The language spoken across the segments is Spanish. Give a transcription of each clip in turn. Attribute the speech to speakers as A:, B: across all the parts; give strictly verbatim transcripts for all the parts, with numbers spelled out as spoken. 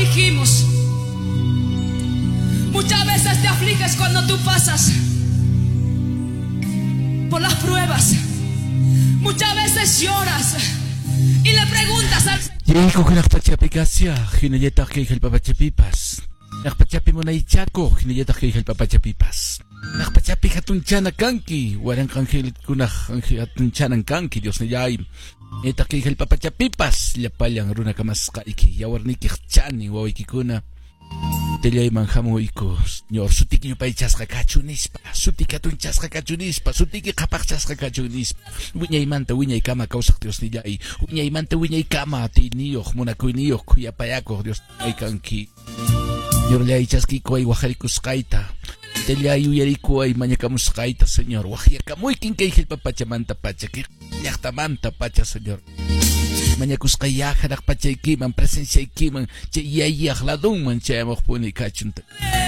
A: afligimos. Muchas veces te afliges cuando tú pasas por las pruebas. Muchas veces lloras y le preguntas al
B: Yeiko que nakpachapicasia, hinayeta que el papachapipas. Nakpachapi mo na ichako, hinayeta que el papachapipas. Nakpachapi hatunchana kanki, warang kanki kunah hatunchanan kanki, Dios ni yay. Eta que el papachapipas, la palang runa kamaskaiki, yawarniki chani, wawiki kuna. Telay manjamo iko, señor, sutiki nyo paichasca cachunispa, sutiki atunchasca cachunispa, sutiki kapachasca cachunispa. Wiñay manta, wiñay kama kausak Dios niyay, wiñay manta, wiñay kama tiniyok, munakuiniyok, kuyapayako Dios niyay kanki. Señor, le aichaski ko ay wajarikus kaita. Telay uyariko ay manyakamus kaita, señor. Wajyakamuy kinkay papachamanta pacha, kiyaktamanta pacha, señor. Mañakus kayaja nakpachaykiman, presenciaykiman, chayayaj ladunman chayamojpuni kachunta.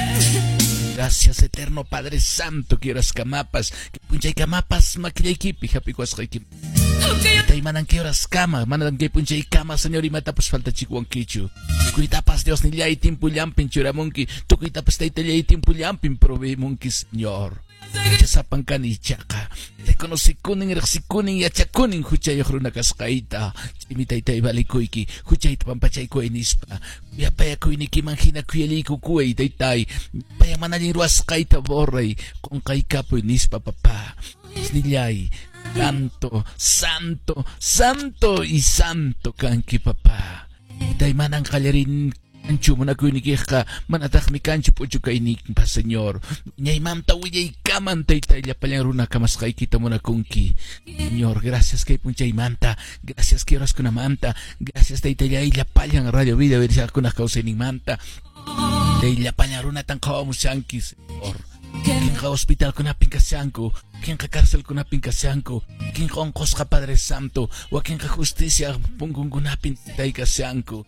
B: Gracias, eterno Padre Santo, que horas camapas, que punchay camapas, maquillaykipi, japikuasqayki. Tay manan que horas cama, manan que punchay cama, señor, y mata pues falta chihuanquichu. Cuitapas Dios ni lay timpullampin churamunki, tu cuitapas tay lay timpullampin provemunki, señor. Chasapan kanichaka, te conocí kunin, rexikunin, yachakunin, huchayo runa kaskaita, chimitai tay balikuiki, huchay pampachay kuenispa, yapaya kuiniki manjina kuyaliku kuey, tay tay, paya manalin ruaskaita borrey, con kaikapo inispa papá, snillay, santo, santo, santo y santo kanki papá, tay manan kalarin. Ancho mo na kunikika, manatag mi kancho po chukainik pa, Señor. Nyay mamta wiyay kaman tay tay la palang runa kamas kay kita mo na kungki. Señor, gracias kay punchay manta, gracias kay oras ko na manta, gracias tay tay la palang radio vida, verisa ko na kausining manta. Tay la palang runa tang kawamusanki, Señor. King ka hospital ko na pingkasyanko, king ka karsel ko na pingkasyanko, king ka ongkos ka Padre Santo, wa king ka justisya punggung ko na pintay kasyanko.